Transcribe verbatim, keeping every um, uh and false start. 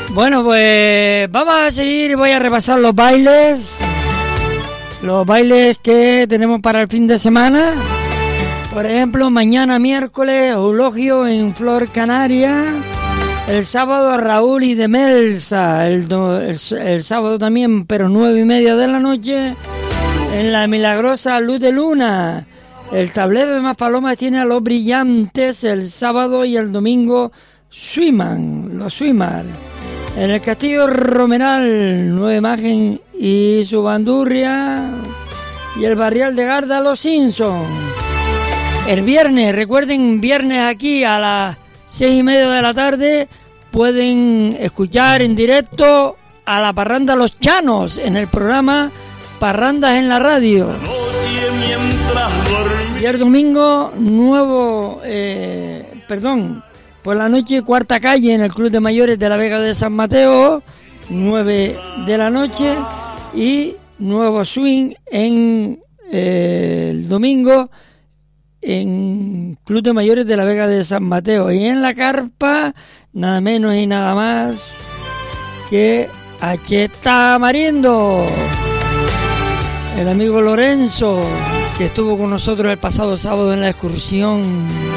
Bueno, pues vamos a seguir y voy a repasar los bailes. Los bailes que tenemos para el fin de semana. Por ejemplo, mañana miércoles, Eulogio en Flor Canaria. El sábado, Raúl y de Melsa. El, do, el, el sábado también, pero nueve y media de la noche, en la milagrosa Luz de Luna. El tablero de Maspalomas tiene a Los Brillantes el sábado y el domingo Swiman, los Swimar. En el Castillo Romeral, Nueva Imagen y su bandurria. Y el Barrial de Garda, Los Simpson. El viernes, recuerden, viernes aquí a las seis y media de la tarde pueden escuchar en directo a la parranda Los Chanos en el programa Parrandas en la Radio. Y el domingo, nuevo, eh, perdón, por la noche, Cuarta Calle en el Club de Mayores de la Vega de San Mateo, nueve de la noche, y nuevo swing en eh, el domingo en Club de Mayores de la Vega de San Mateo. Y en la carpa, nada menos y nada más que Acheta Mariendo, el amigo Lorenzo, que estuvo con nosotros el pasado sábado en la excursión